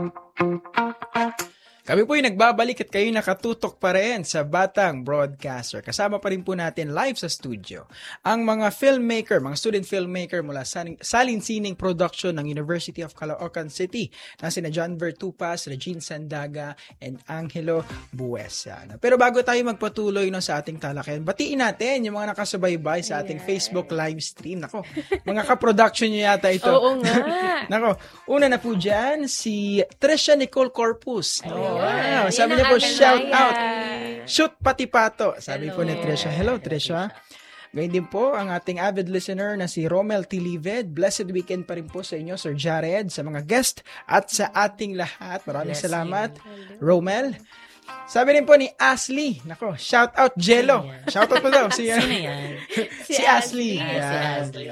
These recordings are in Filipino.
Kami po yung nagbabalik at kayo nakatutok pa rin sa Batang Broadcaster. Kasama pa rin po natin live sa studio ang mga filmmaker, mga student filmmaker mula Salinsining Production ng University of Caloocan City na sina John Vertupas, Regine Sandaga, and Angelo Buesa. Pero bago tayo magpatuloy sa ating talakayan, batiin natin yung mga nakasubaybay sa ating Facebook live stream. Nako, mga ka-production nyo yata ito. Oo nga. Nako, una na po dyan, si Trisha Nicole Corpus. Wow, sabi niya po, shout out. Shoot pati pato. Sabi po ni Trisha. Hello, Trisha. Ngayon din po, ang ating avid listener na si Romel Tilived. Blessed weekend pa rin po sa inyo, Sir Jared, sa mga guest at sa ating lahat. Maraming salamat, Romel. Sabi rin po ni Ashley. Nako, shout out Jello. Shout out po daw. Sino yan? Si Ashley. Si Ashley.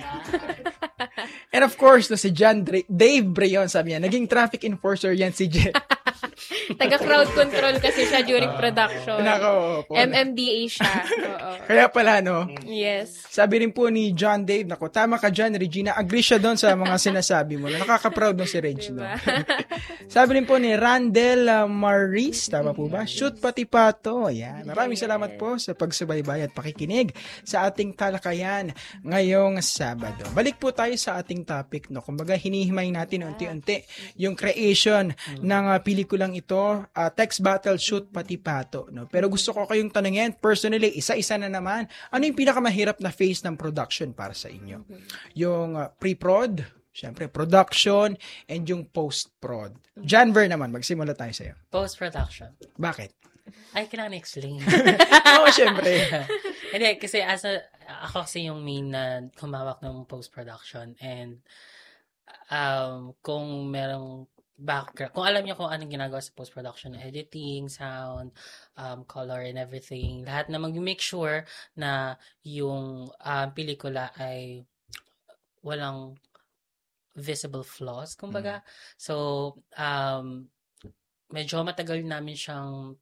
And of course, si John Dave Breyon, sabi niya, naging traffic enforcer yan si Jen. Taga-crowd control kasi siya during production. Nako, po. MMDA siya. Oo. Kaya pala, no? Yes. Sabi rin po ni John Dave, nako, tama ka dyan, Regina. Agree siya doon sa mga sinasabi mo. Nakaka-proud no si Reg, no? Sabi rin po ni Randel Maris, tama po ba? Shoot pati pato. Ayan. Maraming salamat po sa pagsubaybay at pakikinig sa ating talakayan ngayong Sabado. Balik po tayo sa ating topic, no? Kumbaga, hinihimay natin unti-unti yung creation ng pelikulang ito, text battle, shoot pati pato, no? Pero gusto ko kayong tanungin, personally, isa-isa na naman, ano yung pinakamahirap na phase ng production para sa inyo? Yung pre-prod, syempre, production, and yung post-prod. Janver naman, magsimula tayo sa'yo. Post-production. Bakit? I cannot explain. Oo, syempre. Hindi, kasi ako kasi yung main na kumawak ng post-production, and kung merong background, kung alam niyo kung anong ginagawa sa post-production, editing, sound, color, and everything, lahat na mag-make sure na yung pelikula ay walang visible flaws, kumbaga. So, medyo matagal namin siyang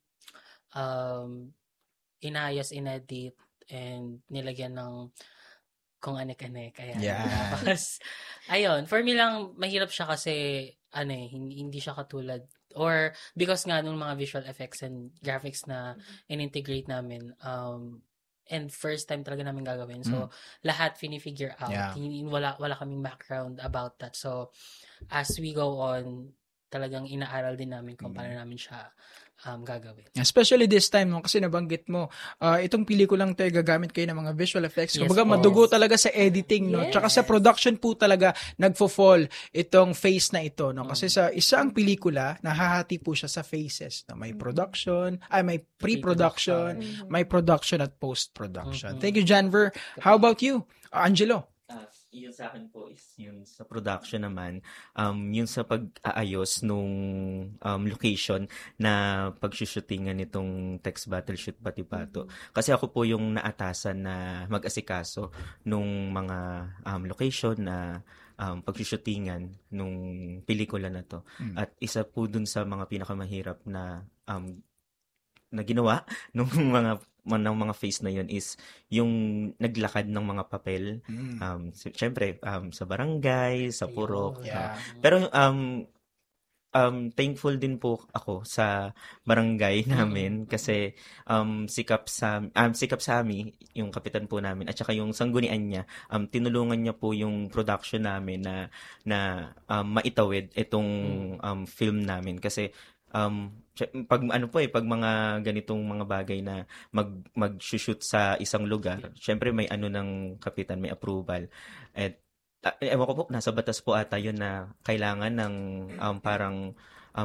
inayos, inedit, and nilagyan ng kung anek-anek. Ayan. Yeah. Tapos, ayun, for me lang, mahirap siya kasi, hindi siya katulad, or because nga nung mga visual effects and graphics na in-integrate namin, and first time talaga namin gagawin. So, lahat fini-figure out. Yeah. Wala kaming background about that. So, as we go on, talagang inaaral din namin kung paano namin siya gagawin. Especially this time, no, kasi nabanggit mo, itong pelikulang tayo gagamit kayo ng mga visual effects. Yes, Kumbaga, madugo talaga sa editing, no? Tsaka sa production po talaga nagfo-fall itong phase na ito, no? Kasi sa isang pelikula, nahahati po siya sa phases, no? May production, may pre-production, may production at post-production. Thank you, Janver. How about you, Angelo? Yun sa akin po is yun sa production naman, yun sa pag-aayos nung location na pag-shootingan nitong text battle shoot pati pato. Kasi ako po yung naatasan na mag-asikaso nung mga location na pag-shootingan nung pelikula na to. At isa po dun sa mga pinakamahirap na ginawa nung mga phase na yun is yung naglakad ng mga papel. Siyempre, sa barangay, sa purok. Yeah. Pero thankful din po ako sa barangay namin kasi sikap sa amin, yung kapitan po namin, at saka yung sanggunian niya, tinulungan niya po yung production namin na maitawid itong film namin kasi pag mga ganitong mga bagay na mag-shoot sa isang lugar, syempre may ng kapitan, may approval. At ewan ko po, nasa batas po ata yun na kailangan ng parang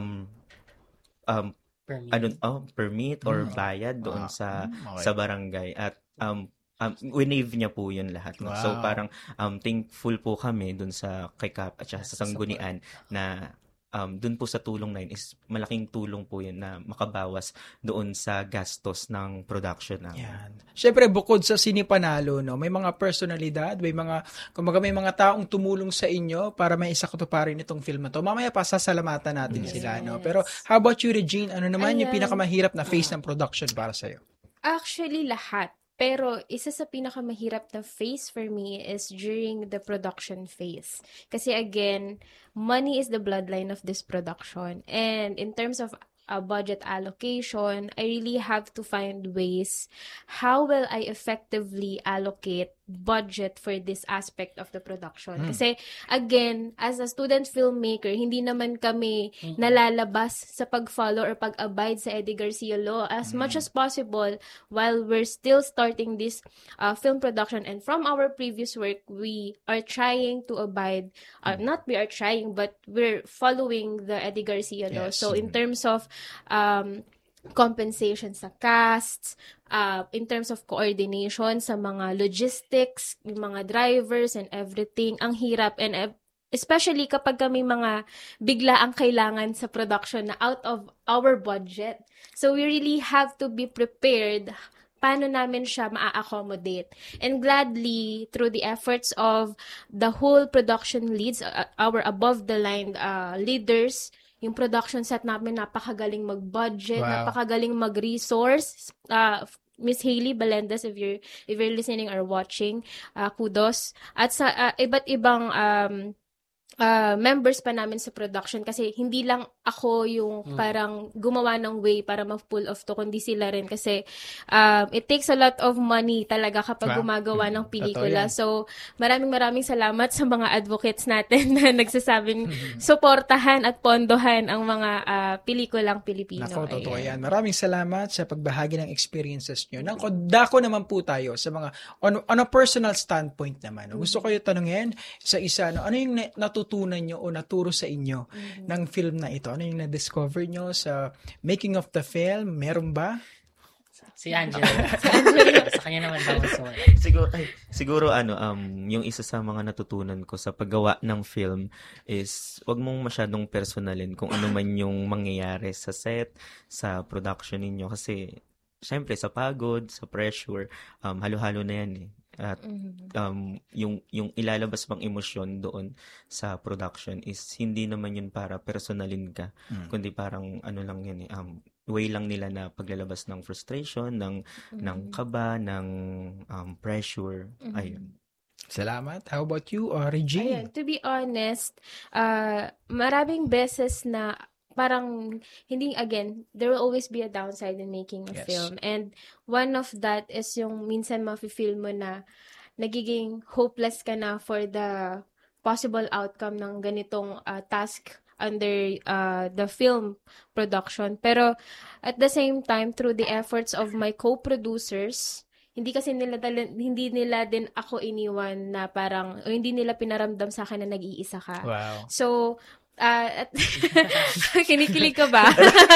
permit or bayad doon sa barangay, at winave niya po yun lahat. No? Wow. So parang thankful po kami doon sa kay Kap at sa sanggunian na dun po sa tulong na yun is malaking tulong po yun na makabawas doon sa gastos ng production namin. Yan. Siyempre, bukod sa sinipanalo, no, may mga personalidad, may mga taong tumulong sa inyo para may isakatuparin itong film na to. Mamaya pa, sasalamatan natin sila. No? Pero how about you, Regine? Ano naman yung pinakamahirap na phase ng production para sa'yo? Actually, lahat. Pero isa sa pinakamahirap na phase for me is during the production phase. Kasi again, money is the bloodline of this production. And in terms of budget allocation, I really have to find ways how will I effectively allocate budget for this aspect of the production. Kasi again, as a student filmmaker, hindi naman kami nalalabas sa pag-follow or pag-abide sa Eddie Garcia law as much as possible while we're still starting this film production. And from our previous work, we are trying to abide, not we are trying, but we're following the Eddie Garcia law. Yes. So in terms of compensation sa casts, in terms of coordination sa mga logistics, yung mga drivers and everything, ang hirap. And especially kapag kami mga bigla ang kailangan sa production na out of our budget. So we really have to be prepared paano namin siya ma-accommodate. And gladly, through the efforts of the whole production leads, our above-the-line leaders, yung production set namin napakagaling mag-budget, napakagaling mag-resource. Miss Hailey Balendez, if you're listening or watching, kudos. At sa iba't ibang members pa namin sa production, kasi hindi lang ako yung parang gumawa ng way para ma-pull off to, kundi sila rin kasi it takes a lot of money talaga kapag gumagawa ng pelikula. So maraming salamat sa mga advocates natin na nagsasabing suportahan at pondohan ang mga pelikulang Pilipino. Nako, totoo yan. Maraming salamat sa pagbahagi ng experiences nyo. Dako naman po tayo sa mga on a personal standpoint naman. Gusto ko yung tanungin sa isa, ano yung natutunan nyo o naturo sa inyo ng film na ito? Ano yung na-discover nyo sa making of the film? Meron ba? Si Angelo. Sa kanya naman daw. Siguro yung isa sa mga natutunan ko sa paggawa ng film is wag mong masyadong personalin kung ano man yung mangyayari sa set, sa production ninyo, kasi syempre sa pagod, sa pressure, halo-halo na yan eh. At yung ilalabas pang emosyon doon sa production is hindi naman yun para personalin ka, kundi parang ano lang yun way lang nila na paglalabas ng frustration, ng kaba, ng pressure. Ayun. Salamat. How about you, Regine? Ayan, to be honest, maraming beses na parang hindi, again, there will always be a downside in making a film. And one of that is yung minsan mafe-feel mo na nagiging hopeless ka na for the possible outcome ng ganitong task under the film production. Pero at the same time, through the efforts of my co-producers, hindi nila din ako iniwan na parang, o hindi nila pinaramdam sa akin na nag-iisa ka. Wow. So, kinikilig ka ba?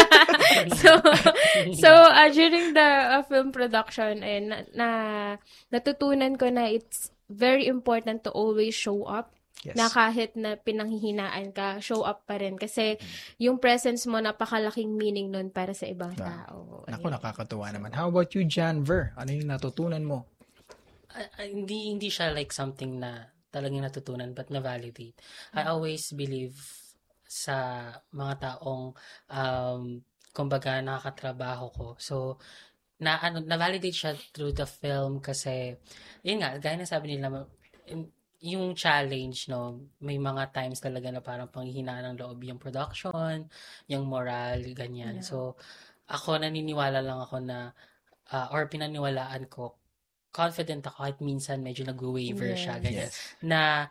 so during the film production, natutunan ko na it's very important to always show up. Yes. Na kahit na pinanghihinaan ka, show up pa rin. Kasi yung presence mo, napakalaking meaning nun para sa ibang tao. Naku, nakakatuwa naman. How about you, Jan Ver? Ano yung natutunan mo? Hindi siya like something na talagang natutunan but na-validate. I always believe sa mga taong kumbaga nakakatrabaho ko. So, na-validate siya through the film kasi, yun nga, gaya na sabi nila, yung challenge, no, may mga times talaga na parang panghihinaan ng loob yung production, yung moral, ganyan. Yeah. So, ako naniniwala lang ako na, or pinaniwalaan ko, confident ako kahit minsan medyo nag-waver siya, ganyan. Yes. Na,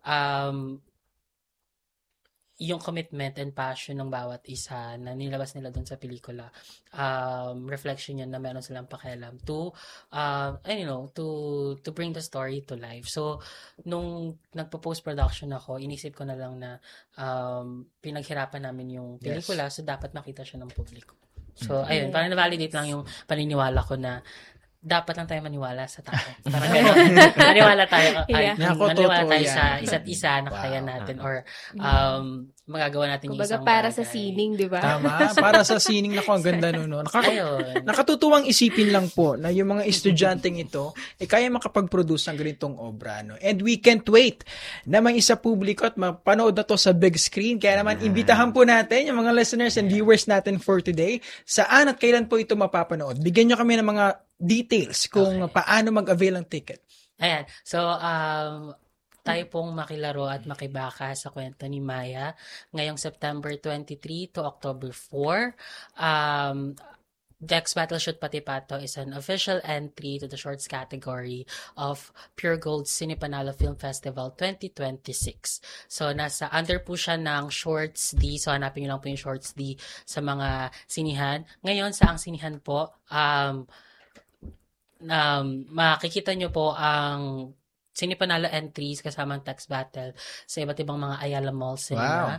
yung commitment and passion ng bawat isa na nilabas nila doon sa pelikula, reflection yun na meron silang pakialam to bring the story to life. So, nung nagpo-post production ako, inisip ko na lang na pinaghirapan namin yung pelikula, so dapat makita siya ng publiko. So, ayun, parang na-validate lang yung paniniwala ko na dapat lang tayo maniwala sa tao. Parang maniwala tayo, maniwala tayo sa isa't isa na kaya natin, or magagawa natin yung Kumbaga isang para bagay. sa sining, di ba? Tama, para sa sining. Naku, ang ganda nun. No? Ayun. Nakatutuwang isipin lang po na yung mga estudyanteng ito kaya makapag-produce ng ganitong obra. No? And we can't wait na may isa publiko at mapanood na to sa big screen. Kaya naman, imbitahan po natin yung mga listeners and viewers natin for today. Saan at kailan po ito mapapanood? Bigyan nyo kami ng mga details kung paano mag-avail ng ticket. Ayan. So, tayo pong makilaro at makibaka sa kwento ni Maya ngayong September 23 to October 4. Dex Battle Shoot Pati Pato is an official entry to the shorts category of Pure Gold Cine Panalo Film Festival 2026. So, nasa under po siya ng Shorts D. So, hanapin nyo lang po yung Shorts D sa mga sinihan. Ngayon, sa ang sinihan po, makikita nyo po ang Cine Panalo entries kasama ang Text Battle sa iba't ibang mga Ayala Mall Cinema.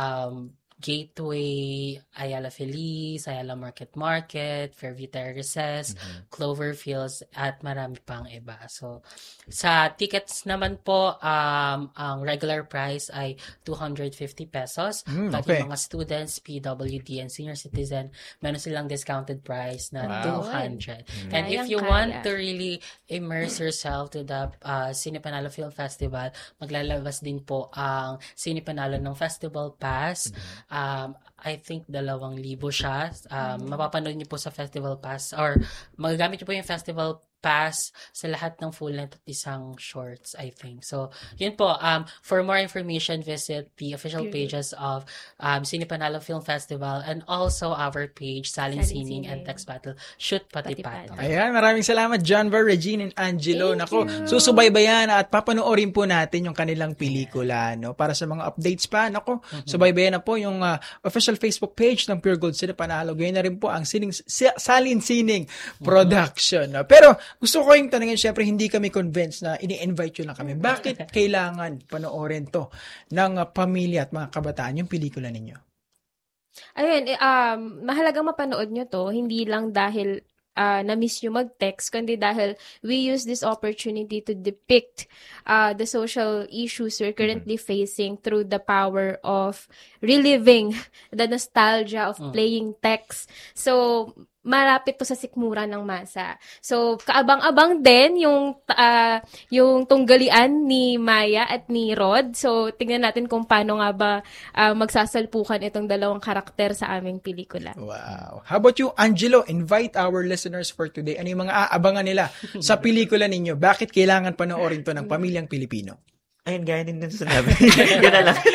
Gateway, Ayala Feliz, Ayala Market, Fairview Terraces, Cloverfields, at marami pang iba. So, sa tickets naman po, ang regular price ay 250 pesos. But yung mga students, PWD, and senior citizen, meron silang discounted price na 200. And if you want to really immerse yourself to the Cine Panalo Film Festival, maglalabas din po ang Cine Panalo ng Festival Pass. I think 2,000 siya. Mapapanood niyo po sa Festival Pass or magagamit niyo po yung Festival Pass sa lahat ng full length at isang shorts, I think. So, yun po. For more information, visit the official pages of Cine Panalo Film Festival and also our page, Salin Sining and Text Battle Shoot Pati Pato. Ayan, maraming salamat, Janvar, Regine, and Angelo. Nako, susubaybayan at papanoorin po natin yung kanilang pelikula. No? Para sa mga updates pa, nako, subaybayan na po yung official Facebook page ng Pure Gold Cine Panalo. Ganyan na rin po ang Salin Sining Production. No? Pero, gusto ko yung tanongin, syempre hindi kami convinced na ini-invite yun lang kami. Bakit kailangan panoorin to ng pamilya at mga kabataan yung pelikula ninyo? Ayun, mahalagang mapanood nyo to, hindi lang dahil na-miss nyo mag-text, kundi dahil we use this opportunity to depict the social issues we're currently facing through the power of reliving the nostalgia of playing text. So, malapit to sa sikmura ng masa. So, kaabang-abang din yung tunggalian ni Maya at ni Rod. So, tingnan natin kung paano nga ba magsasalpukan itong dalawang karakter sa aming pelikula. Wow. How about you, Angelo? Invite our listeners for today. Ano yung mga aabangan nila sa pelikula ninyo? Bakit kailangan panoorin to ng pamilyang Pilipino? Ayun, gaya din din sinabi. Yun na lang.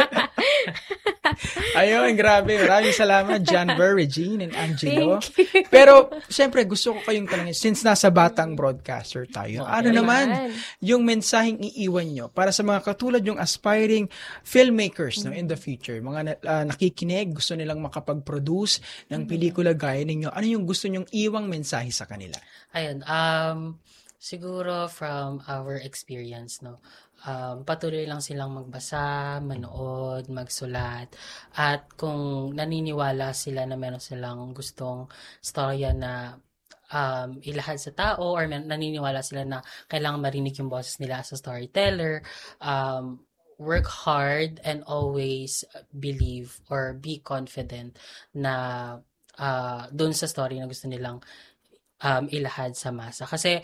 Ayun, grabe. Maraming salamat, Janver, Regine, and Angelo. Pero, syempre, gusto ko kayong tanongin, since nasa batang broadcaster tayo, ano naman yung mensaheng iiwan nyo para sa mga katulad yung aspiring filmmakers no, in the future? Mga nakikinig, gusto nilang makapag-produce ng pelikula gaya ninyo. Ano yung gusto nyong iwang mensahe sa kanila? Ayun, siguro from our experience, no, patuloy lang silang magbasa, manood, magsulat, at kung naniniwala sila na meron silang gustong storya na ilahad sa tao or naniniwala sila na kailangan marinig yung boses nila as a storyteller, work hard and always believe or be confident na dun sa story na gusto nilang ilahad sa masa. Kasi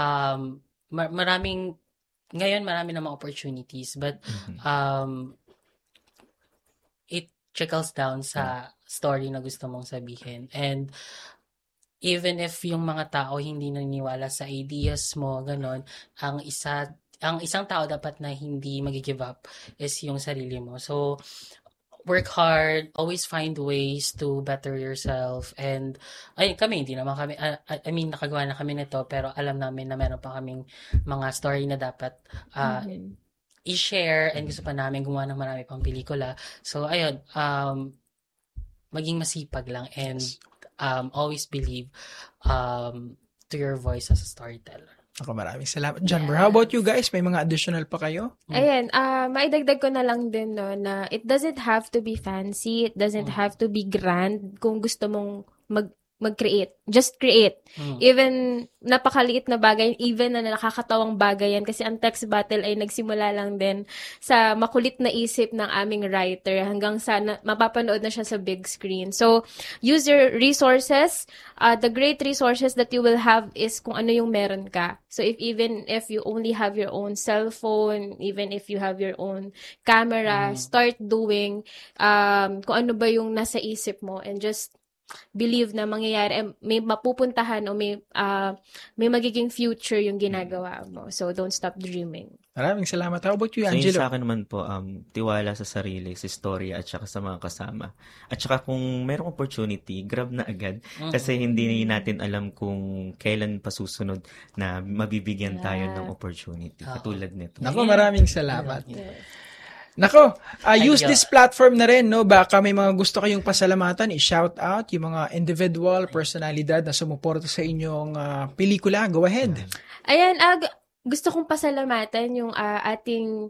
ngayon marami namang opportunities, but it trickles down sa story na gusto mong sabihin. And even if yung mga tao hindi naniniwala sa ideas mo, ganon, ang isang tao dapat na hindi mag-give up is yung sarili mo. So, work hard, always find ways to better yourself, and kami, hindi naman kami, nakagawa na kami nito, pero alam namin na meron pa kaming mga story na dapat i-share, and gusto pa namin gumawa ng marami pang pelikula. So, ayun, maging masipag lang, and always believe to your voice as a storyteller. Ako, maraming salamat. Janver, how about you guys? May mga additional pa kayo? Ayan, maidagdag ko na lang din no, na it doesn't have to be fancy, it doesn't have to be grand kung gusto mong mag-create. Just create. Even napakaliit na bagay, even na nakakatawang bagay yan, kasi ang text battle ay nagsimula lang din sa makulit na isip ng aming writer hanggang sa mapapanood na siya sa big screen. So, use your resources. The great resources that you will have is kung ano yung meron ka. So, even if you only have your own cell phone, even if you have your own camera, start doing kung ano ba yung nasa isip mo, and just believe na mangyayari, may mapupuntahan o may magiging future yung ginagawa mo. So, don't stop dreaming. Maraming salamat. How about you, So, Angelo? yung sa akin naman po, tiwala sa sarili, sa istorya, at saka sa mga kasama. At saka kung merong opportunity, grab na agad. Kasi hindi natin alam kung kailan pa susunod na mabibigyan tayo ng opportunity. Katulad nito. Nako, maraming salamat. Nako, use this platform na rin, no? Baka may mga gusto kayong pasalamatan, i-shout out yung mga individual, personalidad na sumuporta sa inyong pelikula. Go ahead. Ayan, gusto kong pasalamatan yung ating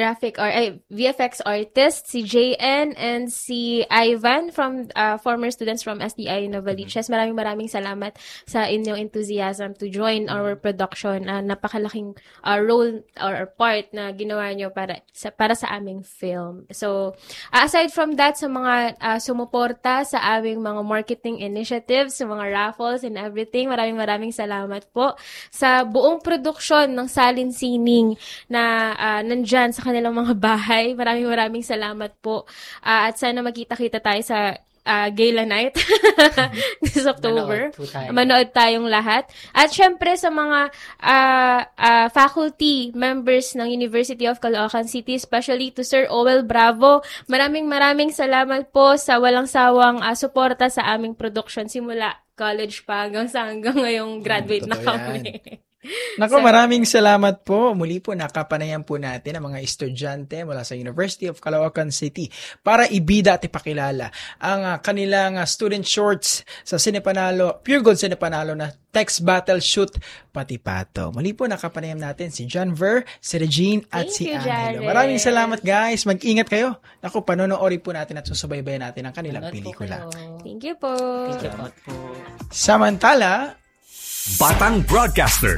VFX artist, si JN and si Ivan from former students from STI Novaliches. Maraming salamat sa inyong enthusiasm to join our production. Napakalaking role or part na ginawa nyo para sa aming film. So, aside from that, sa mga sumuporta sa aming mga marketing initiatives, sa mga raffles and everything, maraming salamat po sa buong production ng Salin Sining na nandyan sa kanilang mga bahay. Maraming salamat po. At sana magkita-kita tayo sa Gala Night this October. Manood tayong lahat. At syempre sa mga faculty members ng University of Caloocan City, especially to Sir Owel Bravo. Maraming salamat po sa walang sawang suporta sa aming production simula college pa hanggang ngayong graduate na kami. Nako, maraming salamat po. Muli po, nakapanayan po natin ang mga estudyante mula sa University of Caloocan City para ibida at ipakilala ang kanilang student shorts sa Pure Gold Cinepanalo na Text Battle Shoot Patipato. Muli po, nakapanayan natin si John Ver, si Regine, at si Angelo. Maraming salamat, guys. Mag-ingat kayo. Nako, panonoorin po natin at susubaybayan natin ang kanilang pelikula. Thank you po. Samantala, Batang Broadcaster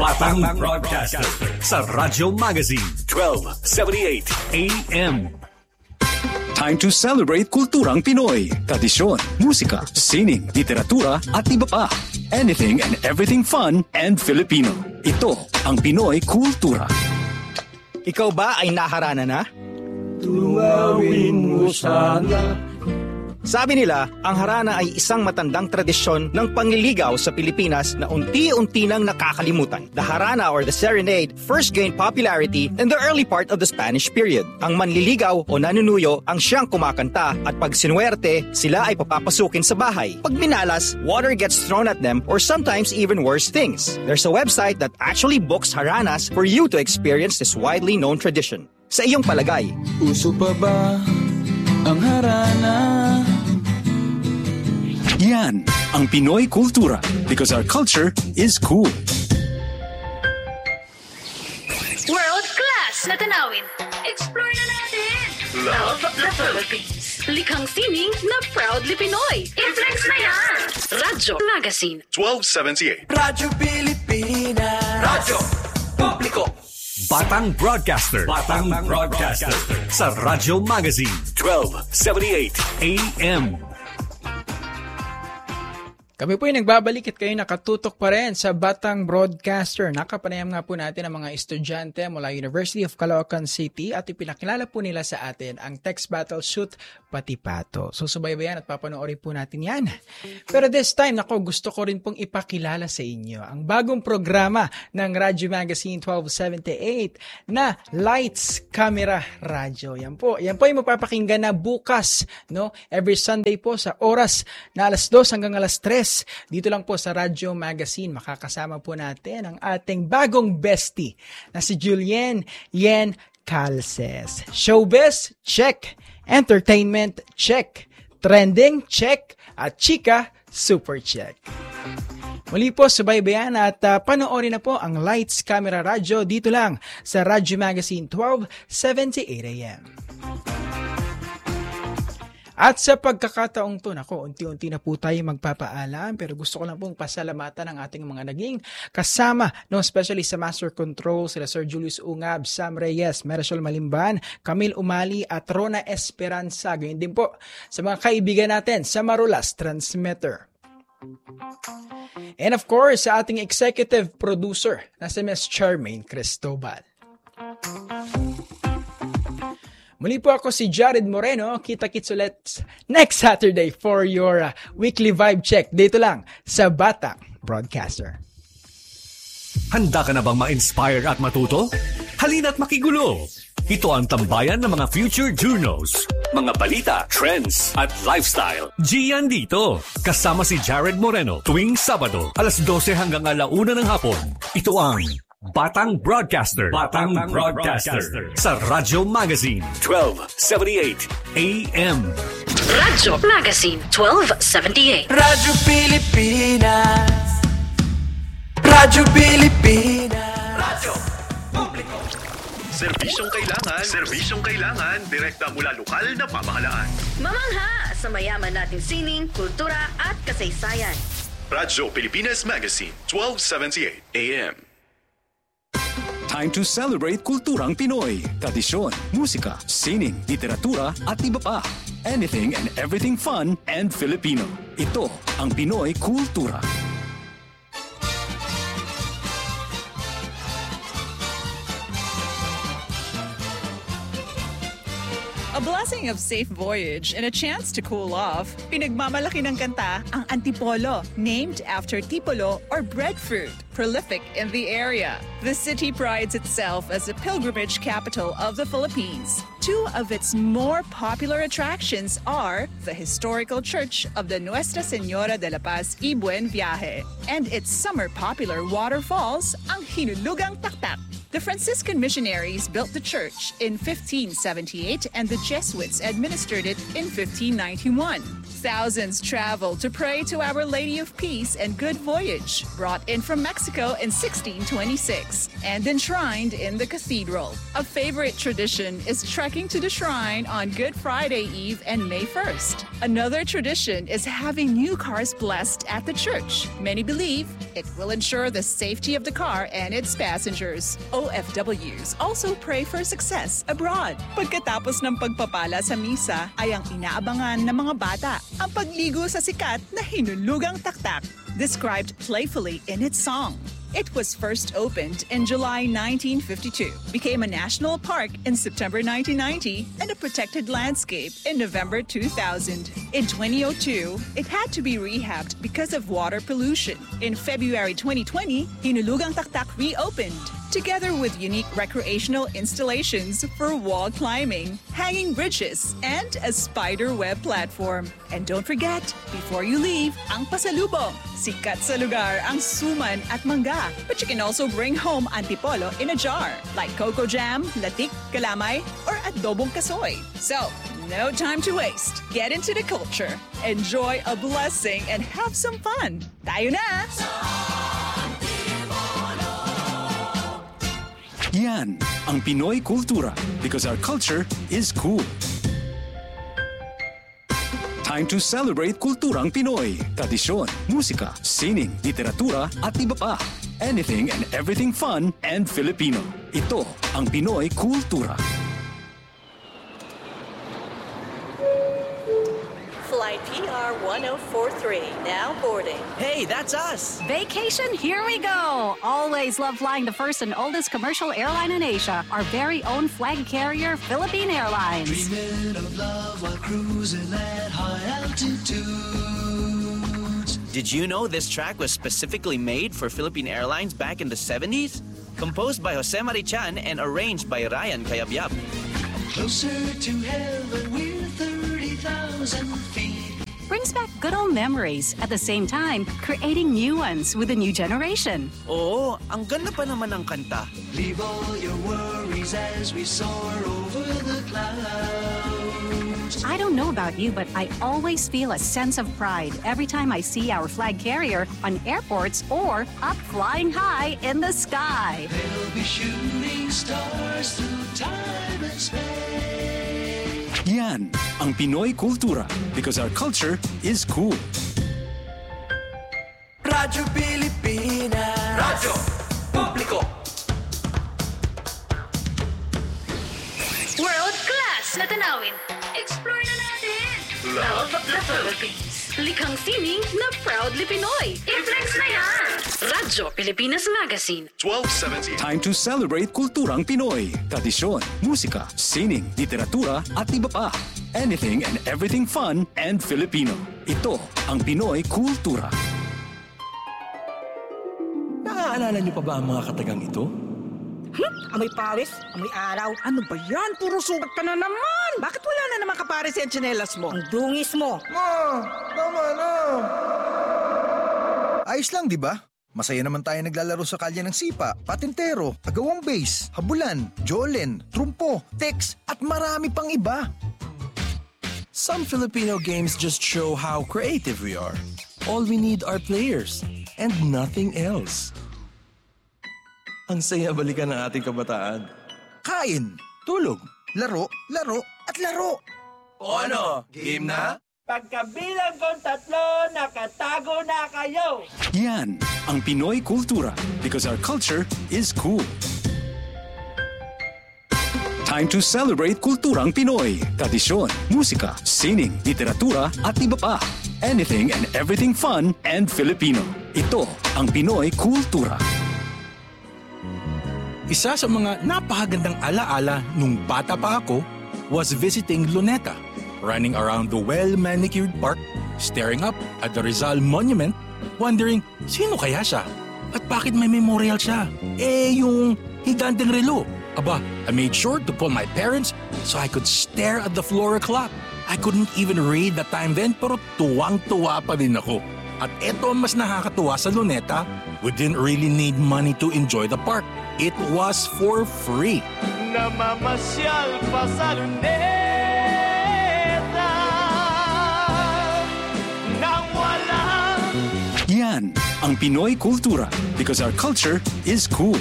sa Radyo Magazine 1278 AM. Time to celebrate kulturang Pinoy, tradisyon, musika, sining, literatura at iba pa. Anything and everything fun and Filipino. Ito ang Pinoy Kultura. Ikaw ba ay naharana na? Tunawin mo sana. Sabi nila, ang harana ay isang matandang tradisyon ng panliligaw sa Pilipinas na unti-unti nang nakakalimutan. The harana or the serenade first gained popularity in the early part of the Spanish period. Ang manliligaw o nanunuyo ang siyang kumakanta at pag sinuwerte, sila ay papapasukin sa bahay. Pag minalas, water gets thrown at them or sometimes even worse things. There's a website that actually books haranas for you to experience this widely known tradition. Sa iyong palagay, uso pa ba ang harana? Yan ang Pinoy Kultura because our culture is cool. World class na tanawin. Explore na natin. Love the Philippines. Likhang sining na proudly Pinoy. I-flex na yan. Radyo Magazine 1278. Radyo Pilipinas. Radyo Publiko. Batang Broadcaster sa Radyo Magazine 1278 AM. kami po ay nagbabalik at kayo nakatutok pa rin sa Batang Broadcaster. Nakapanayam nga po natin ang mga estudyante mula University of Caloocan City at ipinakilala po nila sa atin ang Text Battle Shoot Patipato. So subaybayan at papanoorin po natin yan. Pero this time, gusto ko rin pong ipakilala sa inyo ang bagong programa ng Radyo Magazine 1278 na Lights, Camera, Radyo. Yan po ay mapapakinggan na bukas, no? Every Sunday po sa oras na alas 2 hanggang alas 3. Dito lang po sa Radyo Magazine, makakasama po natin ang ating bagong bestie na si Julien Yen Calces. Showbiz, check. Entertainment, check. Trending, check. At chika, super check. Muli po, subaybayan at panoorin na po ang Lights, Camera, Radyo dito lang sa Radyo Magazine 1278 AM. At sa pagkakataong to, unti-unti na po tayo magpapaalam, pero gusto ko lang pong pasalamatan ang ating mga naging kasama, especially sa Master Control, sila Sir Julius Ungab, Sam Reyes, Marisol Malimban, Camille Umali, at Rona Esperanza. Ganyan din po sa mga kaibigan natin sa Marulas Transmitter. And of course, sa ating executive producer na si Ms. Charmaine Cristobal. Muli po ako si Jared Moreno. Kita-kits ulit next Saturday for your weekly vibe check. Dito lang sa Batang Broadcaster. Handa ka na bang ma-inspire at matuto? Halina't makigulo! Ito ang tambayan ng mga future journos, mga balita, trends, at lifestyle. Gian dito. Kasama si Jared Moreno tuwing Sabado, alas 12 hanggang 1:00 ng hapon. Ito ang Batang Broadcaster. Batang Broadcaster. Sa Radyo Magazine 1278 AM. Radyo Magazine 1278. Radyo Pilipinas. Radyo Pilipinas. Radyo Publiko. Serbisyong kailangan, direkta mula lokal na pamahalaan. Mamangha sa mayaman nating sining, kultura at kasaysayan. Radyo Pilipinas Magazine 1278 AM. Time to celebrate kulturang Pinoy. Tradisyon, musika, sining, literatura, at iba pa. Anything and everything fun and Filipino. Ito ang Pinoy Kultura. A blessing of safe voyage and a chance to cool off. Pinagmamalaki ng kanta ang Antipolo, named after tipolo or breadfruit, prolific in the area. The city prides itself as a pilgrimage capital of the Philippines. Two of its more popular attractions are the historical church of the Nuestra Señora de la Paz y Buen Viaje and its summer popular waterfalls, ang Hinulugang Taktak. The Franciscan missionaries built the church in 1578 and the Jesuits administered it in 1591. Thousands traveled to pray to Our Lady of Peace and Good Voyage, brought in from Mexico in 1626 and enshrined in the cathedral. A favorite tradition is trekking to the shrine on Good Friday Eve and May 1st. Another tradition is having new cars blessed at the church. Many believe it will ensure the safety of the car and its passengers. OFWs also pray for success abroad. Pagkatapos ng pagpapala sa misa ay ang inaabangan ng mga bata, ang pagligo sa sikat na Hinulugang Taktak, described playfully in its song. It was first opened in July 1952, became a national park in September 1990, and a protected landscape in November 2000. In 2002, it had to be rehabbed because of water pollution. In February 2020, Hinulugang Taktak reopened, together with unique recreational installations for wall climbing, hanging bridges, and a spider web platform. And don't forget, before you leave, ang pasalubong. Sikat sa lugar ang suman at mangga. But you can also bring home antipolo in a jar, like coco jam, latik, kalamay, or adobong kasoy. So, no time to waste. Get into the culture, enjoy a blessing, and have some fun. Tayo na! Yan ang Pinoy Kultura, because our culture is cool. Time to celebrate kulturang Pinoy. Tradisyon, musika, sining, literatura, at iba pa. Anything and everything fun and Filipino. Ito ang Pinoy Kultura. Flight PR 1043, now boarding. Hey, that's us! Vacation, here we go! Always love flying the first and oldest commercial airline in Asia, our very own flag carrier, Philippine Airlines. Dreaming of love while cruising at high altitudes. Did you know this track was specifically made for Philippine Airlines back in the 70s? Composed by Jose Marichan and arranged by Ryan Cayabyab. Closer to heaven, we're 30,000 feet. Brings back good old memories, at the same time, creating new ones with a new generation. Oo, ang ganda pa naman ng kanta. Leave all your worries as we soar over the clouds. I don't know about you, but I always feel a sense of pride every time I see our flag carrier on airports or up flying high in the sky. They'll be shooting stars through time and space. Yan ang Pinoy kultura because our culture is cool. Radyo Pilipinas. Radyo Publiko. World class na tanawin. Explore na natin. Love the Philippines. Likhang sining na proudly Pinoy. I-flex na yan. Radyo Pilipinas Magazine. 1270. Time to celebrate kulturang Pinoy. Tradisyon, musika, sining, literatura at iba pa. Anything and everything fun and Filipino. Ito ang Pinoy kultura. Naaalala niyo pa ba ang mga katagang ito? Amoy pares, amoy araw. Ano ba yan? Puro sugat ka na naman. Bakit wala na naman kapares yung tsinelas mo? Ang dungis mo. Ma, tama na. Ayos lang, di ba? Masaya naman tayo naglalaro sa kalye ng sipa, patintero, agawang base, habulan, jolen, trumpo, text, at marami pang iba. Some Filipino games just show how creative we are. All we need are players and nothing else. Ang saya balikan ng ating kabataan. Kain, tulog, laro, laro, at laro. O ano, game na? Pagkabilang kong 3, nakatago na kayo. Yan ang Pinoy kultura because our culture is cool. Time to celebrate kulturang Pinoy. Tradisyon, musika, sining, literatura at iba pa. Anything and everything fun and Filipino. Ito ang Pinoy kultura. Isa sa mga napakagandang alaala nung bata pa ako was visiting Luneta, running around the well-manicured park, staring up at the Rizal Monument, wondering sino kaya siya at bakit may memorial siya. Yung higanteng relo. Aba, I made sure to pull my parents so I could stare at the floor clock. I couldn't even read the time then pero tuwang-tuwa pa din ako. At eto ang mas nakakatuwa sa Luneta, we didn't really need money to enjoy the park. It was for free. Namamasyal pa sa Luneta nang walang Yan ang Pinoy kultura because our culture is cool.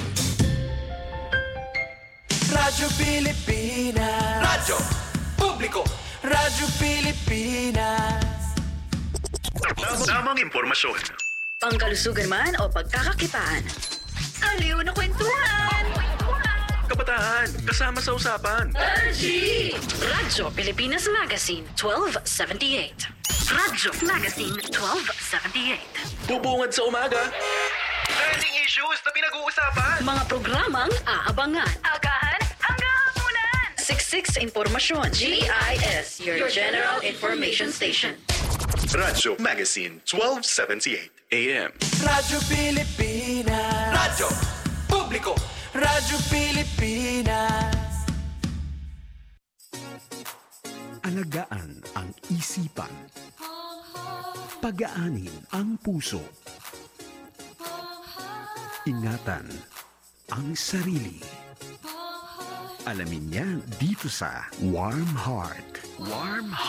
Radyo Pilipinas. Radyo Publiko. Radyo Pilipinas. Tamang impormasyon. Pangkalusugan man o pagkakakitaan. Aliw na kwentuhan. Kabataan, kasama sa usapan. Radyo Pilipinas Magazine 1278. Radyo Magazine 1278. Bubungad sa umaga. Trending issues na pinag-uusapan. Mga programang aabangan. Agahan hanggang hapunan. Siksik sa impormasyon. GIS, your General Information Station. Radyo Magazine 1278 AM. Radyo Pilipinas. Radyo Publiko. Radyo Pilipinas. Alagaan ang isipan. Pagaanin ang puso. Ingatan ang sarili. Alamin niya dito sa Warm Heart. Warm Heart.